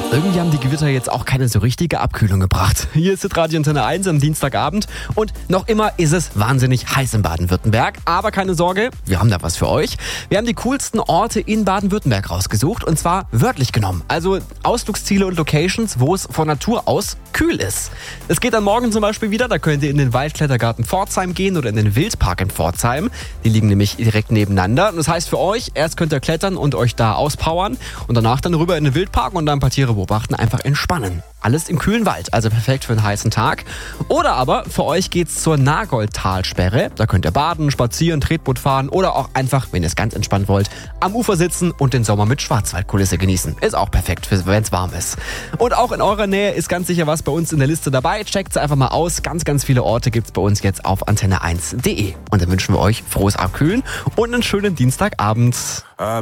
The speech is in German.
Irgendwie haben die Gewitter jetzt auch keine so richtige Abkühlung gebracht. Hier ist Radio Antenne 1 am Dienstagabend und noch immer ist es wahnsinnig heiß in Baden-Württemberg. Aber keine Sorge, wir haben da was für euch. Wir haben die coolsten Orte in Baden-Württemberg rausgesucht und zwar wörtlich genommen. Also Ausflugsziele und Locations, wo es von Natur aus kühl ist. Es geht dann morgen zum Beispiel wieder, da könnt ihr in den Waldklettergarten Pforzheim gehen oder in den Wildpark in Pforzheim. Die liegen nämlich direkt nebeneinander. Das heißt für euch, erst könnt ihr klettern und euch da auspowern und danach dann rüber in den Wildpark und dann ein paar Tiere beobachten, einfach entspannen. Alles im kühlen Wald, also perfekt für einen heißen Tag. Oder aber für euch geht's zur Nagoldtalsperre. Da könnt ihr baden, spazieren, Tretboot fahren oder auch einfach, wenn ihr es ganz entspannt wollt, am Ufer sitzen und den Sommer mit Schwarzwaldkulisse genießen. Ist auch perfekt, wenn es warm ist. Und auch in eurer Nähe ist ganz sicher was bei uns in der Liste dabei. Checkt's einfach mal aus. Ganz, ganz viele Orte gibt's bei uns jetzt auf antenne1.de. Und dann wünschen wir euch frohes Abkühlen und einen schönen Dienstagabend.